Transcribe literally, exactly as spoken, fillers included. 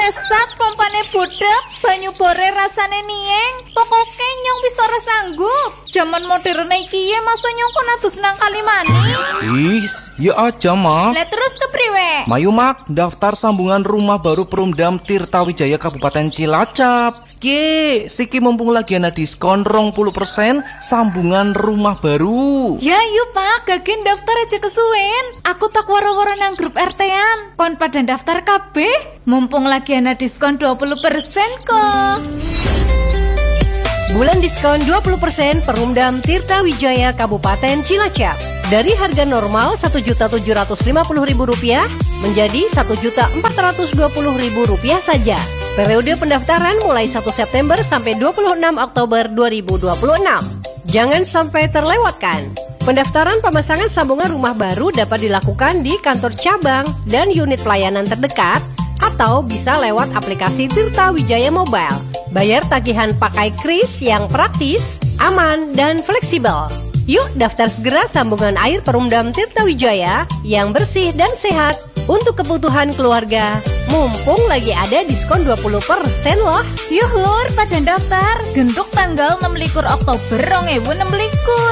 sesak, pompane budek, banyu bore rasane nieng. Pokoknya nyong wis ora sanggup. Zaman modern iki ya masa nyong kon adus nang Kalimani. Is, ya aja mak. Lah terus kepriwe? Mayu mak, daftar sambungan rumah baru Perumdam Tirtawijaya Kabupaten Cilacap. Ye, siki mumpung lagi ana diskon dua puluh persen sambungan rumah baru. Ya yuk pak, gagen daftar aja kesuwen. Aku tak waro-waro nang grup R T-an. Kon pada daftar kabeh. Mumpung lagi ana diskon dua puluh persen kok. Bulan diskon dua puluh persen Perumdam Tirtawijaya Kabupaten Cilacap. Dari harga normal satu juta tujuh ratus lima puluh ribu rupiah menjadi satu juta empat ratus dua puluh ribu rupiah saja. Periode pendaftaran mulai satu September sampai dua puluh enam Oktober dua ribu dua puluh enam. Jangan sampai terlewatkan. Pendaftaran pemasangan sambungan rumah baru dapat dilakukan di kantor cabang dan unit pelayanan terdekat atau bisa lewat aplikasi Tirtawijaya Mobile. Bayar tagihan pakai kris yang praktis, aman, dan fleksibel. Yuk daftar segera sambungan air Perumdam Tirtawijaya yang bersih dan sehat untuk kebutuhan keluarga. Mumpung lagi ada diskon dua puluh persen loh. Yuh lur, pada daftar. Gentuk tanggal enam likur Oktober dua ribu enam likur.